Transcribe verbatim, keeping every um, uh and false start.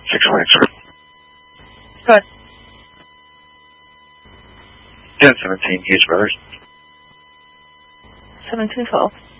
six one eight, sir. Good. ten seventeen, Hughes Brothers. seven two twelve.